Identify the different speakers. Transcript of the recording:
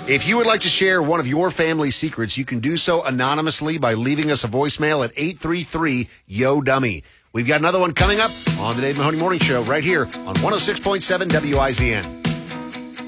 Speaker 1: If you would like to share one of your family secrets, you can do so anonymously by leaving us a voicemail at 833-YO-DUMMY. We've got another one coming up on the Dave Mahoney Morning Show right here on 106.7 WIZN.